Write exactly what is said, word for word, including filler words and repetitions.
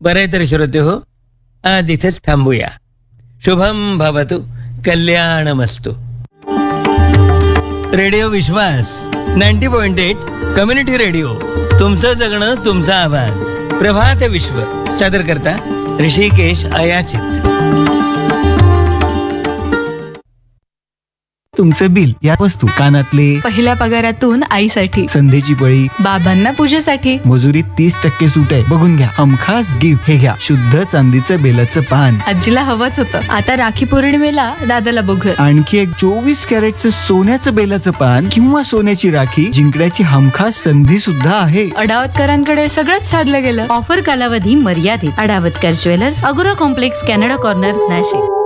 बरं तर श्रोते हो, आज इथेच थांबूया. शुभम भवतु, कल्याणमस्तु. रेडिओ विश्वास ninety point eight community radio, तुमचं जगणं तुमचा आवाज. प्रभात विश्व सादर करता ऋषिकेश अयाचित. तुमचं बिल, या वस्तू, कानातले, पहिल्या पगारातून आईसाठी, संधीची पळी, बाबांना पूजेसाठी, मजुरीत तीस टक्के सूट आहे, बघून घ्या. हमखास गिफ्ट, हे घ्या शुद्ध चांदीचं बेलाचं पान. आजीला हवंच होतं. आता राखी पौर्णिमेला दादाला बघू. आणखी एक चोवीस कॅरेटचं सोन्याचं बेलाचं पान किंवा सोन्याची राखी जिंकण्याची हमखास संधी सुद्धा आहे. अडावतकरांकडे सगळंच साधलं गेलं. ऑफर कालावधी मर्यादित. अडावतकर ज्वेलर्स, अगोरा कॉम्प्लेक्स, कॅनडा कॉर्नर, नाशिक.